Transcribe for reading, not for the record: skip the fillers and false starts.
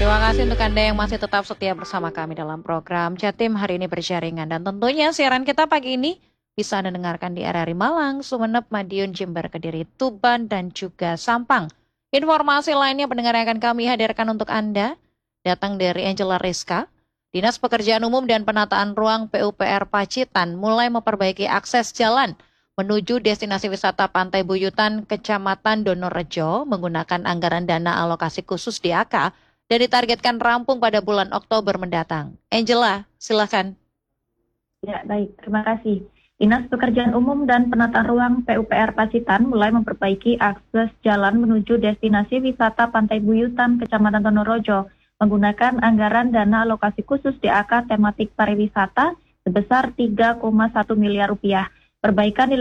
Terima kasih untuk Anda yang masih tetap setia bersama kami dalam program Jatim hari ini berjaringan. Dan tentunya siaran kita pagi ini bisa Anda dengarkan di RRI Malang, Sumeneb, Madiun, Jember, Kediri, Tuban, dan juga Sampang. Informasi lainnya pendengar yang akan kami hadirkan untuk Anda datang dari Angela Rizka. Dinas Pekerjaan Umum dan Penataan Ruang PUPR Pacitan mulai memperbaiki akses jalan menuju destinasi wisata Pantai Buyutan, Kecamatan Donorejo menggunakan anggaran dana alokasi khusus DAK dan ditargetkan rampung pada bulan Oktober mendatang. Angela, silakan. Ya, baik. Terima kasih. Dinas Pekerjaan Umum dan Penataan Ruang PUPR Pacitan mulai memperbaiki akses jalan menuju destinasi wisata Pantai Buyutan, Kecamatan Donorejo, menggunakan anggaran dana alokasi khusus DAK tematik pariwisata sebesar 3,1 miliar rupiah. Perbaikan